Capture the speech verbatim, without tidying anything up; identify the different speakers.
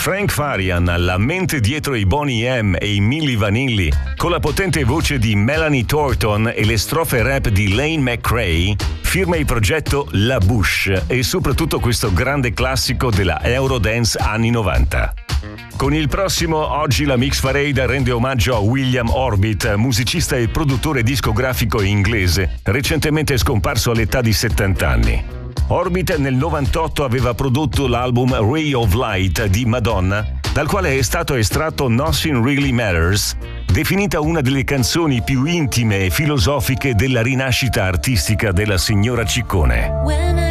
Speaker 1: Frank Farian, la mente dietro i Boney M e i Milli Vanilli, con la potente voce di Melanie Thornton e le strofe rap di Lane McRae, firma il progetto La Bouche e soprattutto questo grande classico della Eurodance anni novanta. Con il prossimo Oggi la Mix Parade rende omaggio a William Orbit, musicista e produttore discografico inglese, recentemente scomparso all'età di settanta anni. Orbit nel novantotto aveva prodotto l'album Ray of Light di Madonna, dal quale è stato estratto Nothing Really Matters, definita una delle canzoni più intime e filosofiche della rinascita artistica della signora Ciccone.